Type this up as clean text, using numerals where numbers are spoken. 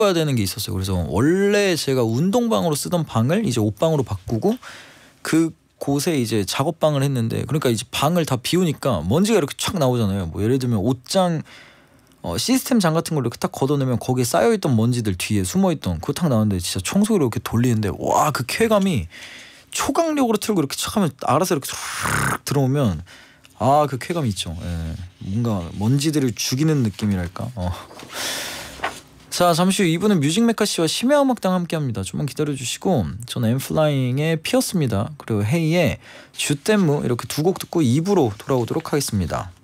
해야 되는 게 있었어요. 그래서 원래 제가 운동방으로 쓰던 방을 이제 옷방으로 바꾸고 그 곳에 이제 작업방을 했는데, 그러니까 이제 방을 다 비우니까 먼지가 이렇게 촥 나오잖아요. 뭐 예를 들면 옷장 시스템 장 같은 걸 이렇게 딱 걷어내면 거기에 쌓여있던 먼지들 뒤에 숨어있던 그거 탁 나오는데, 진짜 청소기로 이렇게 돌리는데 와 그 쾌감이, 초강력으로 틀고 이렇게 촥 하면 알아서 이렇게 쫙 들어오면 아 그 쾌감이 있죠. 예. 뭔가 먼지들을 죽이는 느낌이랄까. 자, 잠시 후 2부는 뮤직 메카 씨와 심야 음악당 함께합니다. 좀만 기다려주시고, 저는 엠플라잉의 피었습니다. 그리고 헤이의 슈댐무 이렇게 두 곡 듣고 2부로 돌아오도록 하겠습니다.